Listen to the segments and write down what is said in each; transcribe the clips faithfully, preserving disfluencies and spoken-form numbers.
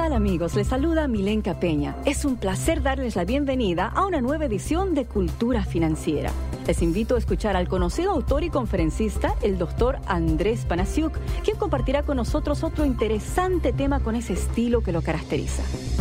tal, amigos? Les saluda Milenka Peña. Es un placer darles la bienvenida a una nueva edición de Cultura Financiera. Les invito a escuchar al conocido autor y conferencista, el doctor Andrés Panasiuk, quien compartirá con nosotros otro interesante tema con ese estilo que lo caracteriza.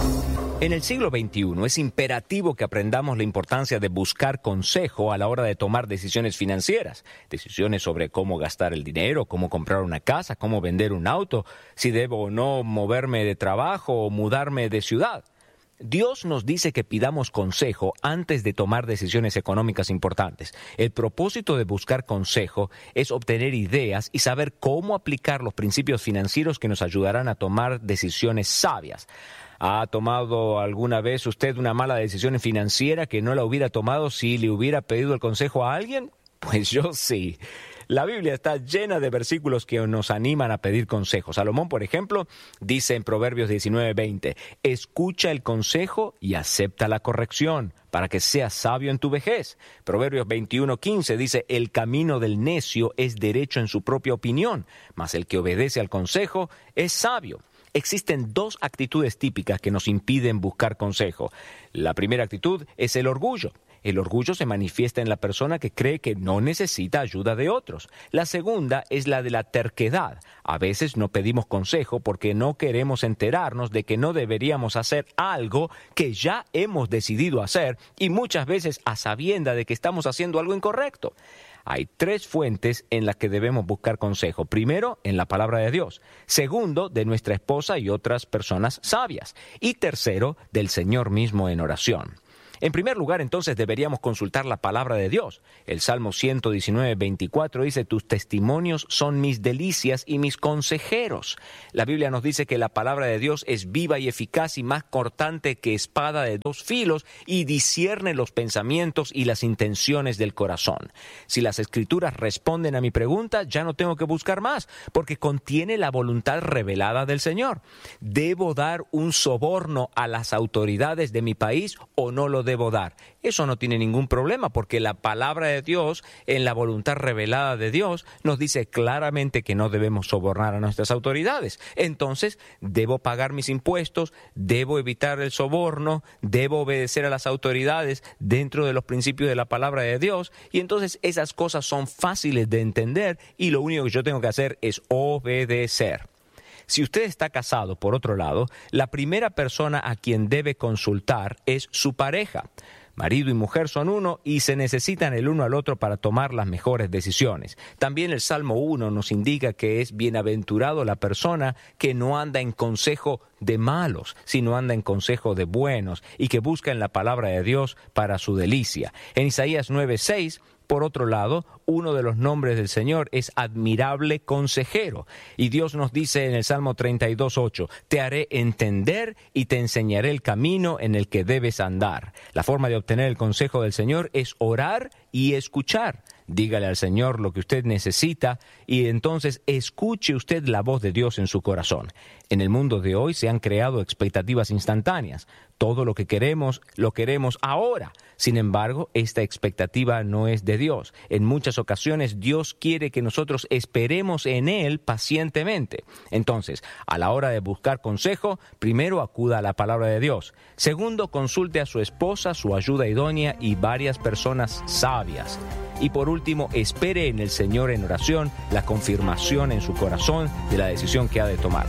En el siglo veintiuno es imperativo que aprendamos la importancia de buscar consejo a la hora de tomar decisiones financieras. Decisiones sobre cómo gastar el dinero, cómo comprar una casa, cómo vender un auto, si debo o no moverme de trabajo o mudarme de ciudad. Dios nos dice que pidamos consejo antes de tomar decisiones económicas importantes. El propósito de buscar consejo es obtener ideas y saber cómo aplicar los principios financieros que nos ayudarán a tomar decisiones sabias. ¿Ha tomado alguna vez usted una mala decisión financiera que no la hubiera tomado si le hubiera pedido el consejo a alguien? Pues yo sí. La Biblia está llena de versículos que nos animan a pedir consejos. Salomón, por ejemplo, dice en Proverbios diecinueve veinte, escucha el consejo y acepta la corrección, para que seas sabio en tu vejez. Proverbios veintiuno quince dice, el camino del necio es derecho en su propia opinión, mas el que obedece al consejo es sabio. Existen dos actitudes típicas que nos impiden buscar consejo. La primera actitud es el orgullo. El orgullo se manifiesta en la persona que cree que no necesita ayuda de otros. La segunda es la de la terquedad. A veces no pedimos consejo porque no queremos enterarnos de que no deberíamos hacer algo que ya hemos decidido hacer y muchas veces a sabienda de que estamos haciendo algo incorrecto. Hay tres fuentes en las que debemos buscar consejo. Primero, en la palabra de Dios. Segundo, de nuestra esposa y otras personas sabias. Y tercero, del Señor mismo en oración. En primer lugar, entonces, deberíamos consultar la palabra de Dios. El Salmo ciento diecinueve veinticuatro dice, tus testimonios son mis delicias y mis consejeros. La Biblia nos dice que la palabra de Dios es viva y eficaz y más cortante que espada de dos filos y discierne los pensamientos y las intenciones del corazón. Si las Escrituras responden a mi pregunta, ya no tengo que buscar más, porque contiene la voluntad revelada del Señor. ¿Debo dar un soborno a las autoridades de mi país o no lo debo dar? Eso no tiene ningún problema porque la palabra de Dios, en la voluntad revelada de Dios, nos dice claramente que no debemos sobornar a nuestras autoridades. Entonces, debo pagar mis impuestos, debo evitar el soborno, debo obedecer a las autoridades dentro de los principios de la palabra de Dios. Y entonces esas cosas son fáciles de entender y lo único que yo tengo que hacer es obedecer. Si usted está casado, por otro lado, la primera persona a quien debe consultar es su pareja. Marido y mujer son uno y se necesitan el uno al otro para tomar las mejores decisiones. También el Salmo uno nos indica que es bienaventurado la persona que no anda en consejo de malos, sino anda en consejo de buenos y que busca en la palabra de Dios para su delicia. En Isaías nueve seis, por otro lado, uno de los nombres del Señor es admirable consejero. Y Dios nos dice en el Salmo treinta y dos ocho, te haré entender y te enseñaré el camino en el que debes andar. La forma de obtener el consejo del Señor es orar y escuchar. Dígale al Señor lo que usted necesita y entonces escuche usted la voz de Dios en su corazón. En el mundo de hoy se han creado expectativas instantáneas. Todo lo que queremos, lo queremos ahora. Sin embargo, esta expectativa no es de Dios. En muchas ocasiones Dios quiere que nosotros esperemos en Él pacientemente. Entonces, a la hora de buscar consejo, primero acuda a la palabra de Dios. Segundo, consulte a su esposa, su ayuda idónea y varias personas sabias. Y por último, espere en el Señor en oración la confirmación en su corazón de la decisión que ha de tomar.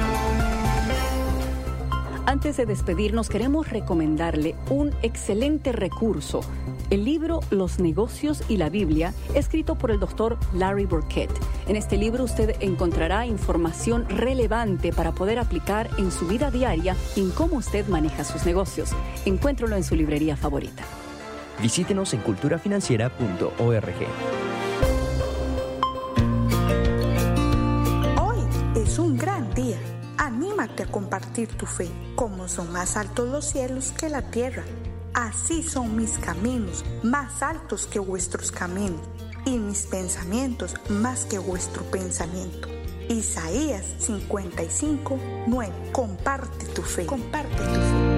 Antes de despedirnos, queremos recomendarle un excelente recurso, el libro Los negocios y la Biblia, escrito por el doctor Larry Burkett. En este libro usted encontrará información relevante para poder aplicar en su vida diaria y en cómo usted maneja sus negocios. Encuéntralo en su librería favorita. Visítenos en cultura financiera punto org. Hoy es un gran día. Anímate a compartir tu fe. Como son más altos los cielos que la tierra, así son mis caminos, más altos que vuestros caminos, y mis pensamientos más que vuestro pensamiento. Isaías cincuenta y cinco nueve. Comparte tu fe. Comparte tu fe.